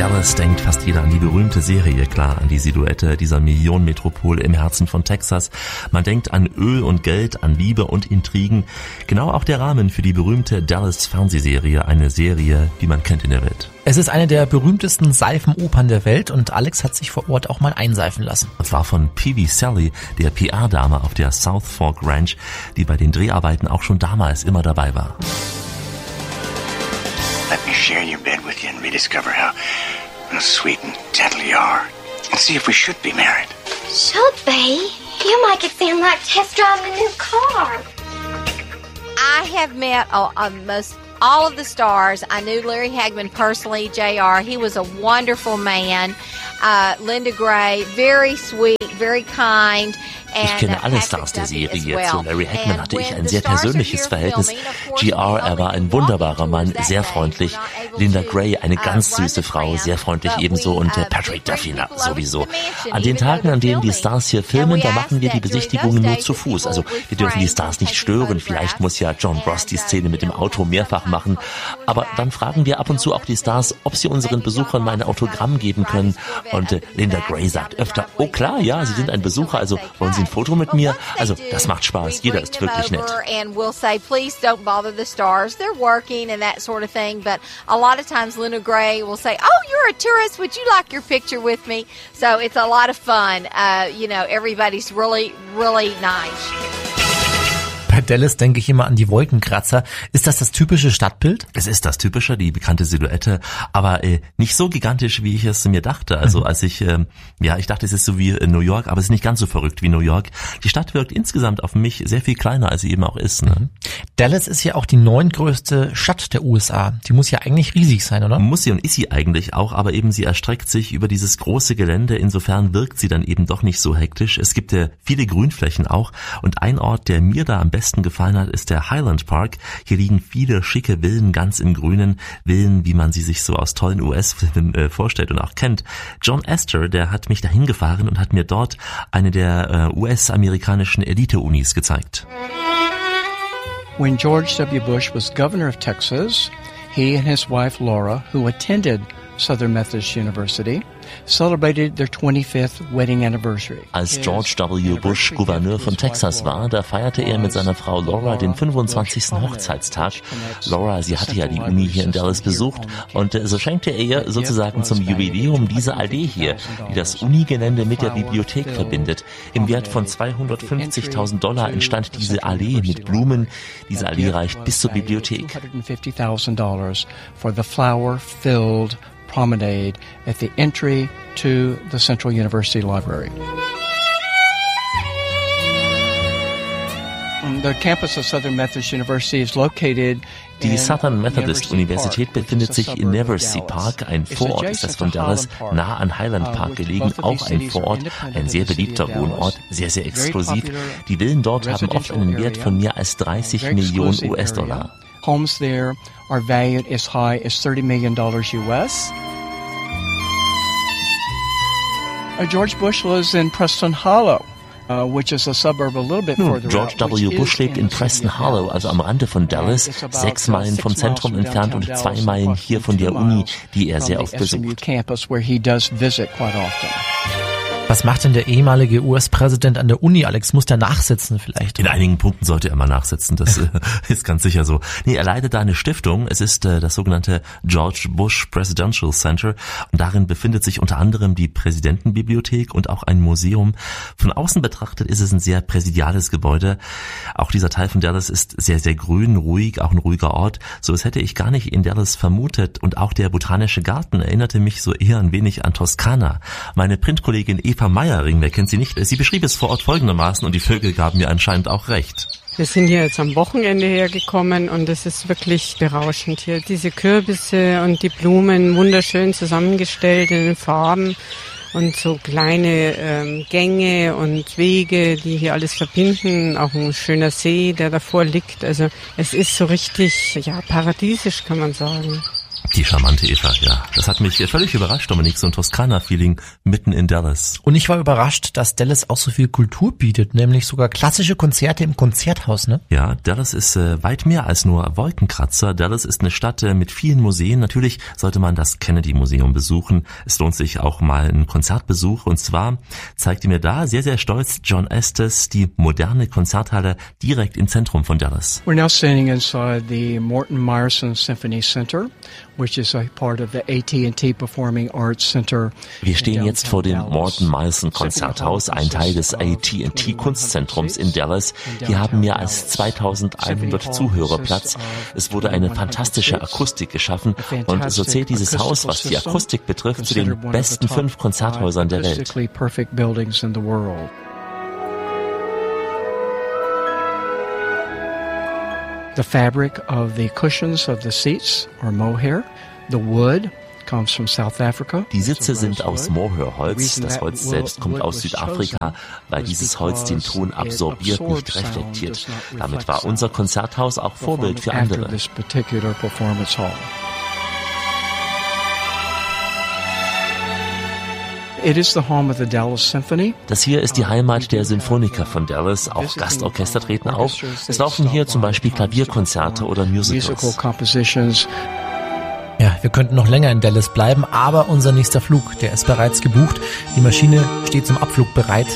Dallas denkt fast jeder an die berühmte Serie, klar, an die Silhouette dieser Millionenmetropole im Herzen von Texas. Man denkt an Öl und Geld, an Liebe und Intrigen. Genau auch der Rahmen für die berühmte Dallas-Fernsehserie, eine Serie, die man kennt in der Welt. Es ist eine der berühmtesten Seifenopern der Welt und Alex hat sich vor Ort auch mal einseifen lassen. Und zwar von P.V. Sally, der PR-Dame auf der South Fork Ranch, die bei den Dreharbeiten auch schon damals immer dabei war. Let me share your bed with you and rediscover how sweet and gentle you are. And see if we should be married. Should they? You make it sound like test driving a new car. I have met almost all of the stars. I knew Larry Hagman personally, JR. He was a wonderful man. Linda Gray, very sweet, very kind. Ich kenne alle Stars der Serie. Zu Larry Hagman hatte ich ein sehr persönliches Verhältnis. GR, er war ein wunderbarer Mann, sehr freundlich. Linda Gray, eine ganz süße Frau, sehr freundlich ebenso. Und Patrick Duffy, sowieso. An den Tagen, an denen die Stars hier filmen, da machen wir die Besichtigungen nur zu Fuß. Also wir dürfen die Stars nicht stören. Vielleicht muss ja John Ross die Szene mit dem Auto mehrfach machen. Aber dann fragen wir ab und zu auch die Stars, ob sie unseren Besuchern mal ein Autogramm geben können. Und Linda Gray sagt öfter, oh klar, ja, Sie sind ein Besucher, also wollen Sie ein Foto mit mir? Also das macht Spaß, jeder ist wirklich nett. And we'll say, please don't bother the stars, they're working and that sort of thing. But a lot of times Linda Gray will say, oh, you're a tourist, would you like your picture with me? So it's a lot of fun. Everybody's really, really nice. Bei Dallas denke ich immer an die Wolkenkratzer. Ist das typische Stadtbild? Es ist das typische, die bekannte Silhouette, aber nicht so gigantisch, wie ich es mir dachte. Also als ich dachte, es ist so wie New York, aber es ist nicht ganz so verrückt wie New York. Die Stadt wirkt insgesamt auf mich sehr viel kleiner, als sie eben auch ist. Ne? Dallas ist ja auch die 9. Stadt der USA. Die muss ja eigentlich riesig sein, oder? Muss sie und ist sie eigentlich auch, aber eben sie erstreckt sich über dieses große Gelände. Insofern wirkt sie dann eben doch nicht so hektisch. Es gibt viele Grünflächen auch und ein Ort, der mir da am besten gefallen hat, ist der Highland Park. Hier liegen viele schicke Villen ganz im Grünen. Villen, wie man sie sich so aus tollen US-Filmen vorstellt und auch kennt. John Astor, der hat mich dahin gefahren und hat mir dort eine der US-amerikanischen Elite-Unis gezeigt. When George W. Bush was governor of Texas, he and his wife Laura, who attended Southern Methodist University, celebrated their 25th wedding anniversary. Als George W. Bush Gouverneur von Texas war, da feierte er mit seiner Frau Laura den 25. Hochzeitstag. Laura, sie hatte ja die Uni hier in Dallas besucht und so schenkte er ihr sozusagen zum Jubiläum diese Allee hier, die das Unigelände mit der Bibliothek verbindet. Im Wert von $250.000 entstand diese Allee mit Blumen. Diese Allee reicht bis zur Bibliothek. $250,000 for the flower-filled promenade at the entry to the Central University Library. The campus of Southern Methodist University is located. Die Southern Methodist Universität befindet sich in Neversea Park, ein Vorort ist das von Dallas, nah an Highland Park gelegen, auch ein Vorort, ein sehr beliebter Wohnort, sehr, sehr exklusiv. Die Villen dort haben oft einen Wert von mehr als 30 Millionen US-Dollar. Homes there are valued as high as $30 million US. George Bush lives in Preston Hollow, which is a suburb a little bit further out. George W. Bush lebt in Preston Hollow, also am Rande von Dallas, 6 Meilen vom Zentrum entfernt und 2 Meilen hier von der Uni, die er sehr oft besucht. Was macht denn der ehemalige US-Präsident an der Uni, Alex? Muss der nachsitzen vielleicht? In einigen Punkten sollte er mal nachsitzen, das ist ganz sicher so. Nee, er leitet da eine Stiftung, es ist das sogenannte George Bush Presidential Center und darin befindet sich unter anderem die Präsidentenbibliothek und auch ein Museum. Von außen betrachtet ist es ein sehr präsidiales Gebäude. Auch dieser Teil von Dallas ist sehr, sehr grün, ruhig, auch ein ruhiger Ort. So was hätte ich gar nicht in Dallas vermutet und auch der Botanische Garten erinnerte mich so eher ein wenig an Toskana. Meine Printkollegin Eva Meyering, wer kennt sie nicht? Sie beschrieb es vor Ort folgendermaßen und die Vögel gaben mir anscheinend auch recht. Wir sind hier jetzt am Wochenende hergekommen und es ist wirklich berauschend hier. Diese Kürbisse und die Blumen wunderschön zusammengestellt in den Farben und so kleine Gänge und Wege, die hier alles verbinden. Auch ein schöner See, der davor liegt. Also es ist so richtig, ja, paradiesisch kann man sagen. Die charmante Eva, ja. Das hat mich völlig überrascht, Dominik, so ein Toskana-Feeling mitten in Dallas. Und ich war überrascht, dass Dallas auch so viel Kultur bietet, nämlich sogar klassische Konzerte im Konzerthaus, ne? Ja, Dallas ist weit mehr als nur Wolkenkratzer. Dallas ist eine Stadt mit vielen Museen. Natürlich sollte man das Kennedy-Museum besuchen. Es lohnt sich auch mal ein Konzertbesuch. Und zwar zeigte mir da sehr, sehr stolz John Estes die moderne Konzerthalle direkt im Zentrum von Dallas. We're now standing inside the Morton Meyerson Symphony Center, which is a part of the AT&T Performing Arts Center. Wir stehen jetzt vor dem Morton Meyerson Konzerthaus, ein Teil des AT&T Kunstzentrums in Dallas. Hier haben mehr als 2100 Zuhörer Platz. Es wurde eine fantastische Akustik geschaffen und so zählt dieses Haus, was die Akustik betrifft, zu den besten 5 Konzerthäusern der Welt. The fabric of the cushions of the seats are mohair. The wood comes from South Africa. Die Sitze sind aus Mohair-Holz. Das Holz selbst kommt aus Südafrika, weil dieses Holz den Ton absorbiert, nicht reflektiert. Damit war unser Konzerthaus auch Vorbild für andere. It is the home of the Dallas Symphony. Das hier ist die Heimat der Symphoniker von Dallas. Auch Gastorchester treten auf. Es laufen hier zum Beispiel Klavierkonzerte oder Musicals. Ja, wir könnten noch länger in Dallas bleiben, aber unser nächster Flug, der ist bereits gebucht. Die Maschine steht zum Abflug bereit.